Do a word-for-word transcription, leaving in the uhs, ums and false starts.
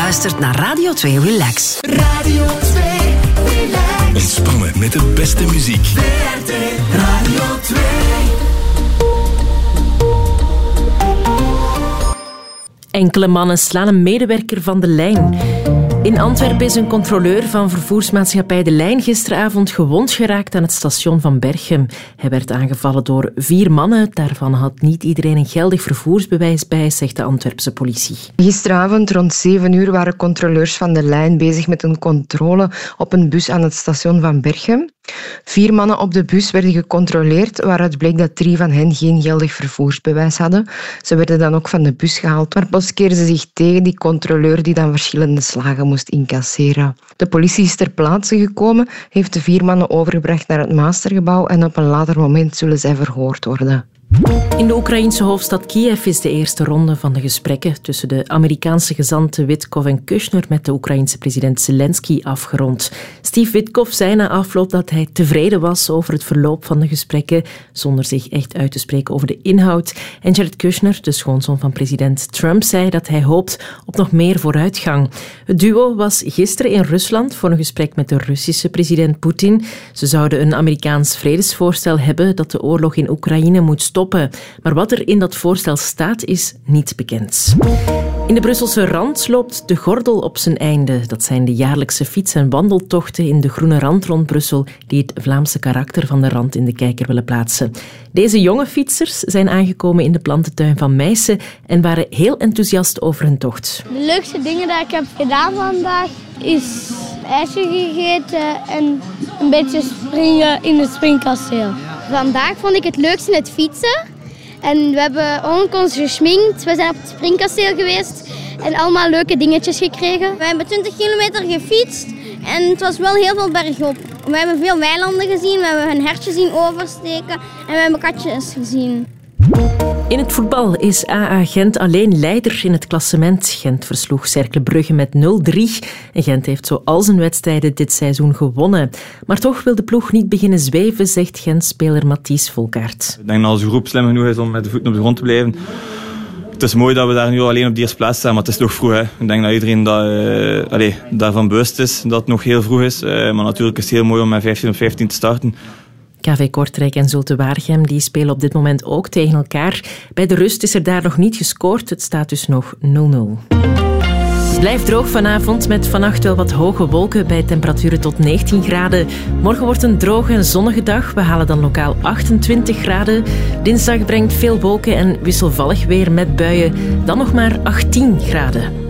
luistert naar Radio twee Relax. Radio twee Relax. Ontspannen met de beste muziek. V R T Radio twee. Enkele mannen slaan een medewerker van de lijn. In Antwerpen is een controleur van vervoersmaatschappij De Lijn gisteravond gewond geraakt aan het station van Berchem. Hij werd aangevallen door vier mannen. Daarvan had niet iedereen een geldig vervoersbewijs bij, zegt de Antwerpse politie. Gisteravond rond zeven uur waren controleurs van De Lijn bezig met een controle op een bus aan het station van Berchem. Vier mannen op de bus werden gecontroleerd, waaruit bleek dat drie van hen geen geldig vervoersbewijs hadden. Ze werden dan ook van de bus gehaald, maar plots keerden ze zich tegen die controleur die dan verschillende slagen moest incasseren. De politie is ter plaatse gekomen, heeft de vier mannen overgebracht naar het Mastergebouw en op een later moment zullen zij verhoord worden. In de Oekraïense hoofdstad Kiev is de eerste ronde van de gesprekken tussen de Amerikaanse gezanten Witkoff en Kushner met de Oekraïense president Zelensky afgerond. Steve Witkoff zei na afloop dat hij tevreden was over het verloop van de gesprekken, zonder zich echt uit te spreken over de inhoud. En Jared Kushner, de schoonzoon van president Trump, zei dat hij hoopt op nog meer vooruitgang. Het duo was gisteren in Rusland voor een gesprek met de Russische president Poetin. Ze zouden een Amerikaans vredesvoorstel hebben dat de oorlog in Oekraïne moet stoppen. Maar wat er in dat voorstel staat, is niet bekend. In de Brusselse Rand loopt de gordel op zijn einde. Dat zijn de jaarlijkse fiets- en wandeltochten in de groene rand rond Brussel die het Vlaamse karakter van de rand in de kijker willen plaatsen. Deze jonge fietsers zijn aangekomen in de plantentuin van Meissen en waren heel enthousiast over hun tocht. De leukste dingen die ik heb gedaan vandaag is ijsje gegeten en een beetje springen in het springkasteel. Vandaag vond ik het leukste het fietsen. En we hebben ons gesminkt. We zijn op het springkasteel geweest en allemaal leuke dingetjes gekregen. We hebben twintig kilometer gefietst en het was wel heel veel bergop. We hebben veel weilanden gezien, we hebben een hertje zien oversteken en we hebben katjes gezien. In het voetbal is A A Gent alleen leider in het klassement. Gent versloeg Cercle Brugge met nul drie. En Gent heeft zo al zijn wedstrijden dit seizoen gewonnen. Maar toch wil de ploeg niet beginnen zweven, zegt Gent-speler Mathies Volkaert. Ik denk dat onze groep slim genoeg is om met de voeten op de grond te blijven. Het is mooi dat we daar nu alleen op de eerste plaats staan, maar het is nog vroeg. Hè. Ik denk dat iedereen dat, uh, allez, daarvan bewust is dat het nog heel vroeg is. Uh, maar natuurlijk is het heel mooi om met vijftien op vijftien te starten. K V Kortrijk en Zulte Waregem die spelen op dit moment ook tegen elkaar. Bij de rust is er daar nog niet gescoord. Het staat dus nog nul nul. Het blijft droog vanavond met vannacht wel wat hoge wolken bij temperaturen tot negentien graden. Morgen wordt een droge en zonnige dag. We halen dan lokaal achtentwintig graden. Dinsdag brengt veel wolken en wisselvallig weer met buien. Dan nog maar achttien graden.